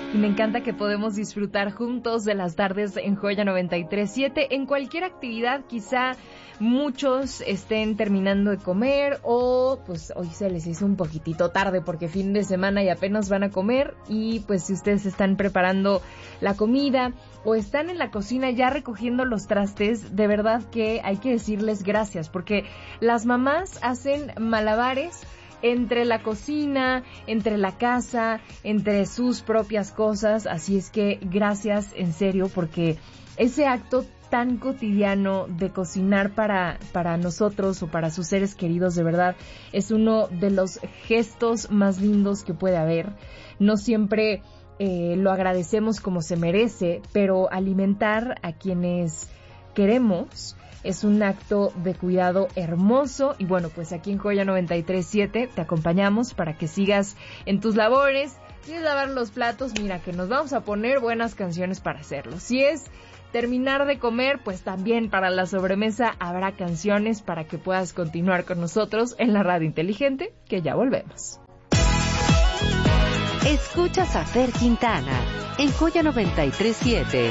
y me encanta que podemos disfrutar juntos de las tardes en Joya 93.7 en cualquier actividad. Quizá muchos estén terminando de comer o pues hoy se les hizo un poquitito tarde porque fin de semana y apenas van a comer, y pues si ustedes están preparando la comida o están en la cocina ya recogiendo los trastes, de verdad que hay que decirles gracias, porque las mamás hacen malabares entre la cocina, entre la casa, entre sus propias cosas, así es que gracias en serio, porque ese acto tan cotidiano de cocinar para nosotros o para sus seres queridos, de verdad, es uno de los gestos más lindos que puede haber. No siempre lo agradecemos como se merece, pero alimentar a quienes queremos es un acto de cuidado hermoso. Y bueno, pues aquí en Joya 93.7 te acompañamos para que sigas en tus labores. Si es lavar los platos, mira que nos vamos a poner buenas canciones para hacerlo. Si es terminar de comer, pues también para la sobremesa habrá canciones para que puedas continuar con nosotros en la radio inteligente, que ya volvemos. Escuchas a Fer Quintana en Joya 93.7.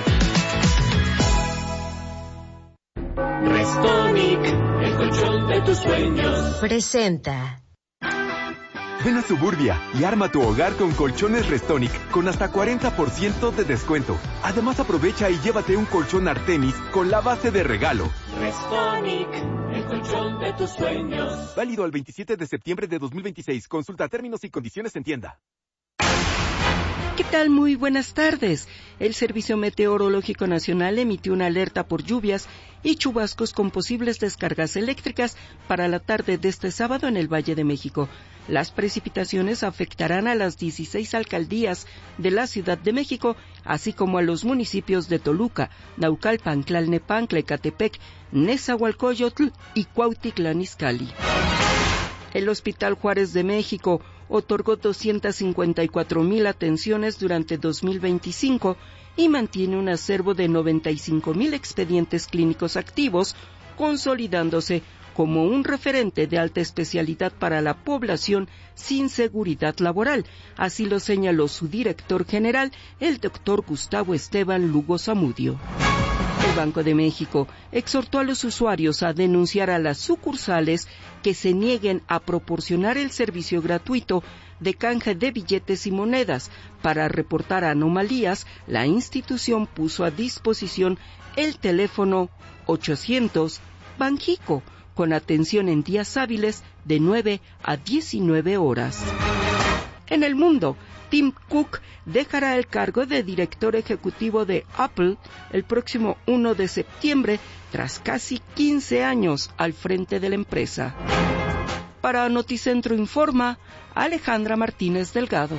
Restonic, el colchón de tus sueños, presenta. Ven a Suburbia y arma tu hogar con colchones Restonic con hasta 40% de descuento. Además aprovecha y llévate un colchón Artemis con la base de regalo. Restonic, el colchón de tus sueños. Válido al 27 de septiembre de 2026. Consulta términos y condiciones en tienda. ¿Qué tal? Muy buenas tardes. El Servicio Meteorológico Nacional emitió una alerta por lluvias y chubascos con posibles descargas eléctricas para la tarde de este sábado en el Valle de México. Las precipitaciones afectarán a las 16 alcaldías de la Ciudad de México, así como a los municipios de Toluca, Naucalpan, Tlalnepantla, Ecatepec, Nezahualcóyotl y Cuautitlán Izcalli. El Hospital Juárez de México otorgó 254,000 atenciones durante 2025 y mantiene un acervo de 95,000 expedientes clínicos activos, consolidándose como un referente de alta especialidad para la población sin seguridad laboral. Así lo señaló su director general, el doctor Gustavo Esteban Lugo Zamudio. El Banco de México exhortó a los usuarios a denunciar a las sucursales que se nieguen a proporcionar el servicio gratuito de canje de billetes y monedas. Para reportar anomalías, la institución puso a disposición el teléfono 800 Banjico, con atención en días hábiles de 9 a 19 horas. En el mundo, Tim Cook dejará el cargo de director ejecutivo de Apple el próximo 1 de septiembre, tras casi 15 años al frente de la empresa. Para Noticentro Informa, Alejandra Martínez Delgado.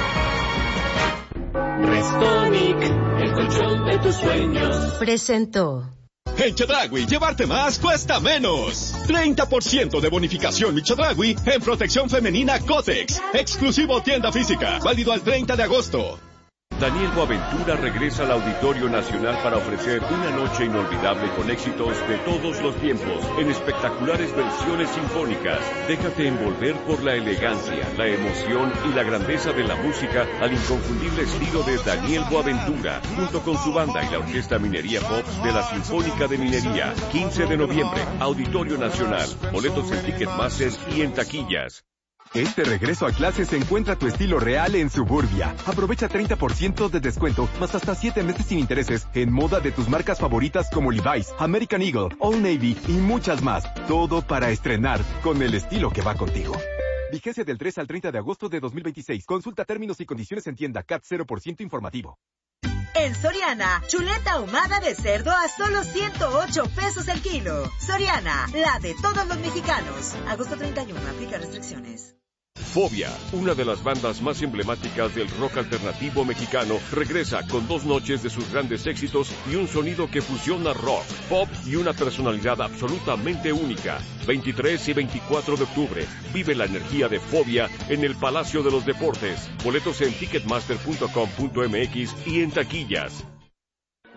Restonic, el colchón de tus sueños, Presentó. En Chedraui, llevarte más cuesta menos. 30% de bonificación Chedraui en protección femenina Cotex. Exclusivo tienda física. Válido al 30 de agosto. Daniel Boaventura regresa al Auditorio Nacional para ofrecer una noche inolvidable con éxitos de todos los tiempos, en espectaculares versiones sinfónicas. Déjate envolver por la elegancia, la emoción y la grandeza de la música al inconfundible estilo de Daniel Boaventura, junto con su banda y la Orquesta Minería Pop de la Sinfónica de Minería. 15 de noviembre, Auditorio Nacional. Boletos en Ticketmaster y en taquillas. Este regreso a clases encuentra tu estilo real en Suburbia. Aprovecha 30% de descuento, más hasta 7 meses sin intereses, en moda de tus marcas favoritas como Levi's, American Eagle, Old Navy y muchas más. Todo para estrenar con el estilo que va contigo. Vigencia del 3 al 30 de agosto de 2026. Consulta términos y condiciones en tienda. CAT 0% informativo. En Soriana, chuleta ahumada de cerdo a solo 108 pesos el kilo. Soriana, la de todos los mexicanos. Agosto 31, aplica restricciones. Fobia, una de las bandas más emblemáticas del rock alternativo mexicano, regresa con 2 noches de sus grandes éxitos y un sonido que fusiona rock, pop y una personalidad absolutamente única. 23 y 24 de octubre, vive la energía de Fobia en el Palacio de los Deportes. Boletos en ticketmaster.com.mx y en taquillas.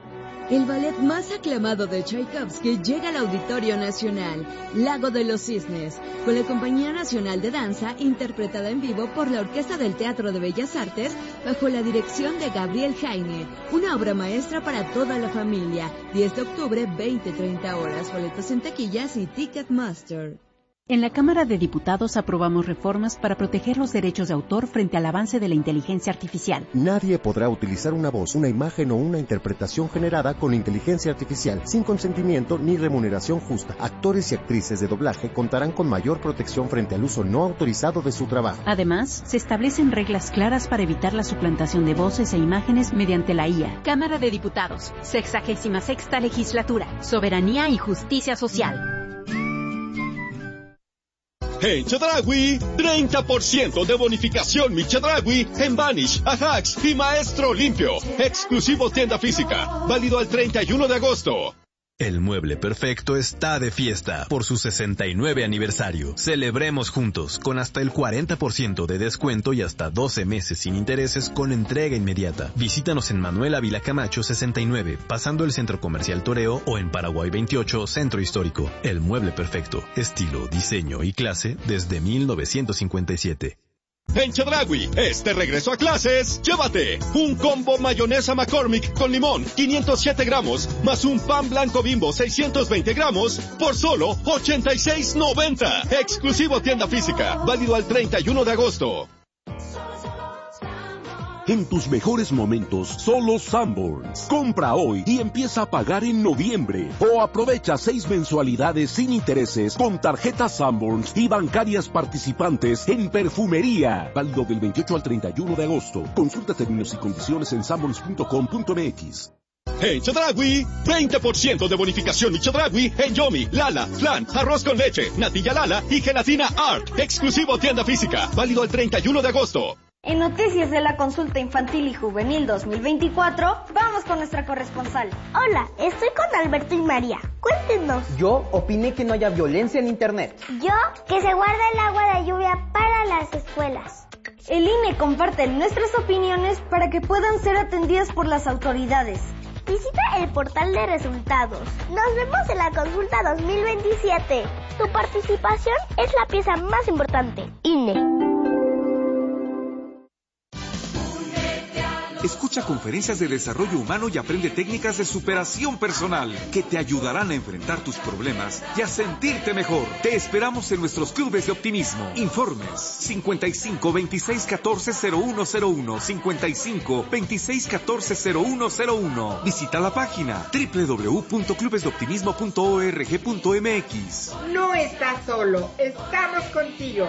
El ballet más aclamado de Tchaikovsky llega al Auditorio Nacional, Lago de los Cisnes, con la Compañía Nacional de Danza, interpretada en vivo por la Orquesta del Teatro de Bellas Artes, bajo la dirección de Gabriel Heine. Una obra maestra para toda la familia. 10 de octubre, 20-30 horas. Boletos en taquillas y Ticketmaster. En la Cámara de Diputados aprobamos reformas para proteger los derechos de autor frente al avance de la inteligencia artificial. Nadie podrá utilizar una voz, una imagen o una interpretación generada con inteligencia artificial sin consentimiento ni remuneración justa. Actores y actrices de doblaje contarán con mayor protección frente al uso no autorizado de su trabajo. Además, se establecen reglas claras para evitar la suplantación de voces e imágenes mediante la IA. Cámara de Diputados, 66ª Legislatura, Soberanía y Justicia Social. En Chedraui, 30% de bonificación mi Chedraui en Vanish, Ajax y Maestro Limpio. Exclusivo tienda física. Válido al 31 de agosto. El Mueble Perfecto está de fiesta por su 69 aniversario. Celebremos juntos con hasta el 40% de descuento y hasta 12 meses sin intereses con entrega inmediata. Visítanos en Manuel Ávila Camacho 69, pasando el Centro Comercial Toreo, o en Paraguay 28, Centro Histórico. El Mueble Perfecto, estilo, diseño y clase desde 1957. En Chedraui, este regreso a clases, llévate un combo mayonesa McCormick con limón, 507 gramos, más un pan blanco Bimbo, 620 gramos, por solo $86.90. Exclusivo tienda física, válido al 31 de agosto. En tus mejores momentos, solo Sanborns. Compra hoy y empieza a pagar en noviembre. O aprovecha 6 mensualidades sin intereses con tarjetas Sanborns y bancarias participantes en perfumería. Válido del 28 al 31 de agosto. Consulta términos y condiciones en sanborns.com.mx. En Chedraui, 20% de bonificación y Chedraui en Yomi, Lala, Flan, arroz con leche, natilla Lala y gelatina Art. Exclusivo tienda física. Válido el 31 de agosto. En Noticias de la Consulta Infantil y Juvenil 2024, vamos con nuestra corresponsal. Hola, estoy con Alberto y María. Cuéntenos. Yo opiné que no haya violencia en Internet. Yo, que se guarde el agua de lluvia para las escuelas. El INE comparte nuestras opiniones para que puedan ser atendidas por las autoridades. Visita el portal de resultados. Nos vemos en la consulta 2027. Tu participación es la pieza más importante. INE. Escucha conferencias de desarrollo humano y aprende técnicas de superación personal que te ayudarán a enfrentar tus problemas y a sentirte mejor. Te esperamos en nuestros clubes de optimismo. Informes 55 26 14 0101, 55 26 14 0101. Visita la página www.clubesdeoptimismo.org.mx. No estás solo, estamos contigo.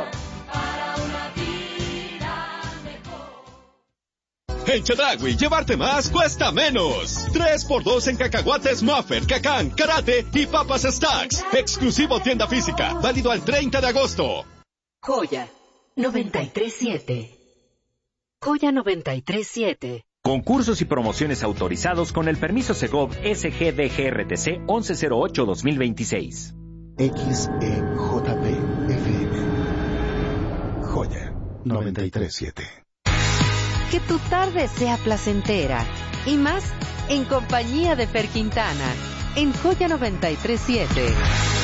En Chedraui, llevarte más cuesta menos. 3x2 en cacahuates Muffet, Cacán, Karate y papas Stacks. Exclusivo tienda física. Válido al 30 de agosto. Joya 93.7. Joya 93.7. Concursos y promociones autorizados con el permiso Segov SGDGRTC 1108-2026. XEJP FM. Joya 93.7. Que tu tarde sea placentera y más en compañía de Fer Quintana en Joya 93.7.